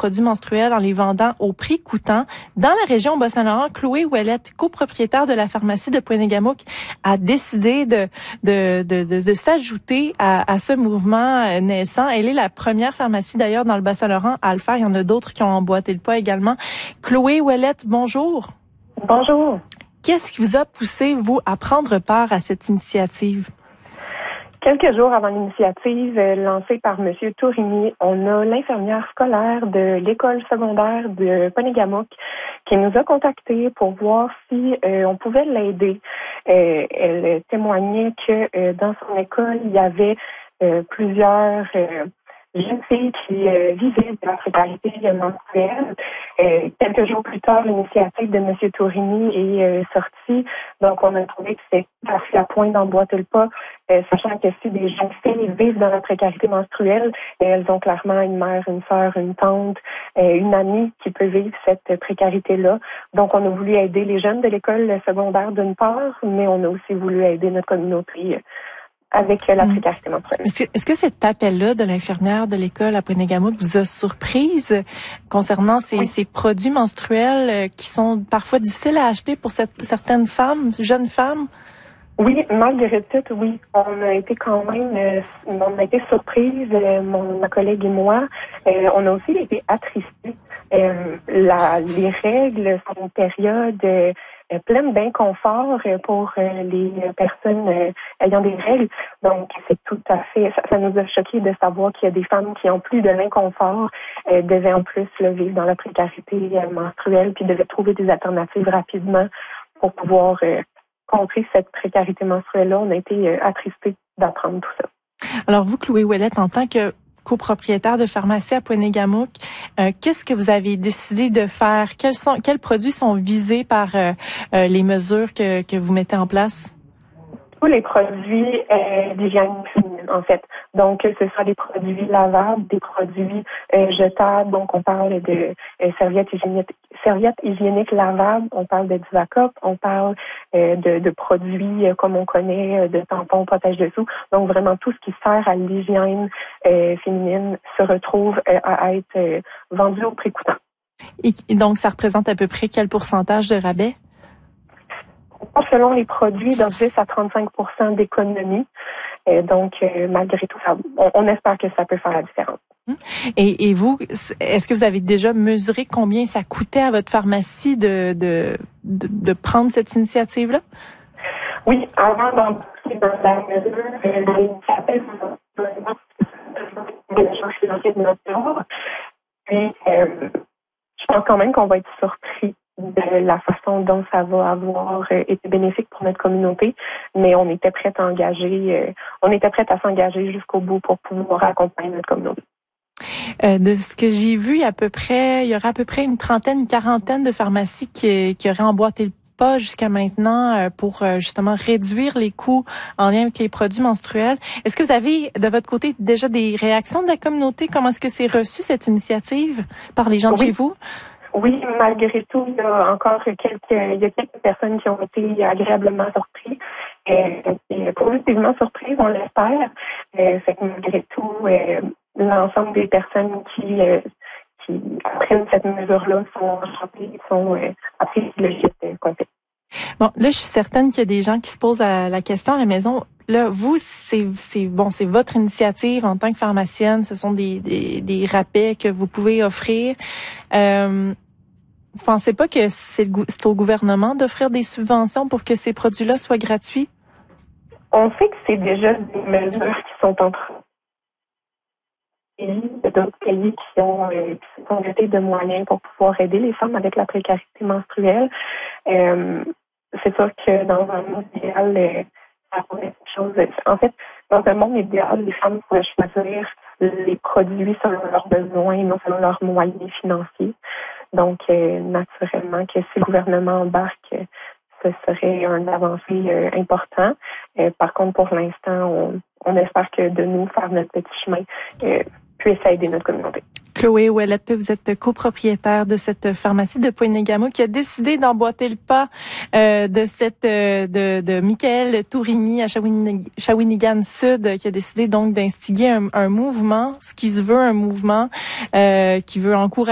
produits menstruels en les vendant au prix coûtant. Dans la région Bas-Saint-Laurent, Chloé Ouellette, copropriétaire de la pharmacie de Pointe-Négamouk, a décidé de s'ajouter à ce mouvement naissant. Elle est la première pharmacie d'ailleurs dans le Bas-Saint-Laurent à le faire. Il y en a d'autres qui ont emboîté le pas également. Chloé Ouellette, bonjour. Bonjour. Qu'est-ce qui vous a poussé, vous, à prendre part à cette initiative? Quelques jours avant l'initiative lancée par M. Tourigny, on a l'infirmière scolaire de l'école secondaire de Pointe-Négamouk qui nous a contactés pour voir si on pouvait l'aider. Elle témoignait que dans son école, il y avait plusieurs jeunes filles qui vivaient de la précarité menstruelle. Quelques jours plus tard, l'initiative de M. Tourigny est sortie. Donc, on a trouvé que c'était parfait à point d'emboîter le pas, sachant que si des jeunes filles vivent dans la précarité menstruelle, elles ont clairement une mère, une sœur, une tante, une amie qui peut vivre cette précarité-là. Donc, on a voulu aider les jeunes de l'école secondaire d'une part, mais on a aussi voulu aider notre communauté avec la précarité menstruelle. Est-ce que cet appel-là de l'infirmière de l'école à Pointe-Négamouk vous a surprise concernant ces produits menstruels qui sont parfois difficiles à acheter pour certaines femmes, jeunes femmes? Oui, malgré tout, oui. On a été quand même, on a été surprises, ma collègue et moi. On a aussi été attristés. Les règles sont une période pleine d'inconfort pour les personnes ayant des règles. Donc, c'est tout à fait, ça nous a choqué de savoir qu'il y a des femmes qui, en plus de l'inconfort, devaient en plus vivre dans la précarité menstruelle, puis devaient trouver des alternatives rapidement pour pouvoir contrer cette précarité menstruelle-là. On a été attristés d'apprendre tout ça. Alors vous, Chloé Ouellette, en tant que copropriétaire de pharmacie à Pointe-Négamouk, qu'est-ce que vous avez décidé de faire? Quels produits sont visés par les mesures que vous mettez en place? Tous les produits d'hygiène féminine, en fait. Donc, ce sont des produits lavables, des produits jetables. Donc, on parle de serviettes hygiéniques lavables, on parle de Divacop, on parle de produits comme on connaît, de tampons, protège-dessous. Donc, vraiment, tout ce qui sert à l'hygiène féminine se retrouve à être vendu au prix coûtant. Et donc, ça représente à peu près quel pourcentage de rabais? Selon les produits, de 10 à 35% d'économie. Donc, malgré tout, on espère que ça peut faire la différence. Et vous, est-ce que vous avez déjà mesuré combien ça coûtait à votre pharmacie de prendre cette initiative-là? Oui, avant d'embarquer dans la mesure, l'initiative de notre part. Puis, je pense quand même qu'on va être surpris de la façon dont ça va avoir été bénéfique pour notre communauté, mais on était prêts à s'engager jusqu'au bout pour pouvoir accompagner notre communauté. De ce que j'ai vu, il y aura à peu près une quarantaine de pharmacies qui auraient emboîté le pas jusqu'à maintenant pour justement réduire les coûts en lien avec les produits menstruels. Est-ce que vous avez de votre côté déjà des réactions de la communauté? Comment est-ce que c'est reçu cette initiative par les gens de chez vous? Oui, malgré tout, il y a encore quelques personnes qui ont été agréablement surprises. Et positivement surprises, on l'espère. Fait que malgré tout, l'ensemble des personnes qui apprennent cette mesure-là sont enchantées, sont appréciées le geste qu'on fait. Bon, là, je suis certaine qu'il y a des gens qui se posent la question à la maison. Là, vous, c'est votre initiative en tant que pharmacienne. Ce sont des rabais que vous pouvez offrir. Vous pensez pas que c'est au gouvernement d'offrir des subventions pour que ces produits-là soient gratuits? On sait que c'est déjà des mesures qui sont en train d'autres pays qui ont dotés de moyens pour pouvoir aider les femmes avec la précarité menstruelle. C'est sûr que dans un monde idéal, ça pourrait être quelque chose. En fait, dans un monde idéal, les femmes pourraient choisir les produits selon leurs besoins et non selon leurs moyens financiers. Donc, naturellement, que si le gouvernement embarque, ce serait un avancée important. Par contre, pour l'instant, on espère que de nous faire notre petit chemin puisse aider notre communauté. Chloé Ouellette, vous êtes copropriétaire de cette pharmacie de Pointe-Négamouk qui a décidé d'emboîter le pas de Michael Tourigny à Shawinigan Sud, qui a décidé donc d'instiguer un mouvement, ce qui se veut un mouvement qui veut encourager